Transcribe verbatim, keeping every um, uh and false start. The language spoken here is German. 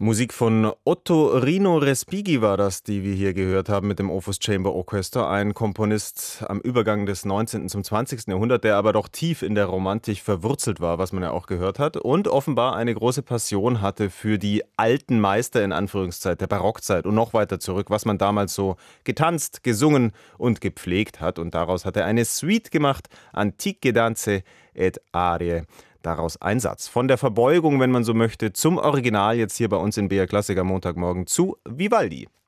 Musik von Ottorino Respighi war das, die wir hier gehört haben mit dem Opus Chamber Orchestra, ein Komponist am Übergang des neunzehnten zum zwanzigsten Jahrhundert, der aber doch tief in der Romantik verwurzelt war, was man ja auch gehört hat, und offenbar eine große Passion hatte für die alten Meister in Anführungszeit der Barockzeit und noch weiter zurück, was man damals so getanzt, gesungen und gepflegt hat. Und daraus hat er eine Suite gemacht, Antiche Danze et Arie. Daraus ein Satz. Von der Verbeugung, wenn man so möchte, zum Original jetzt hier bei uns in B R Klassik am Montagmorgen zu Vivaldi.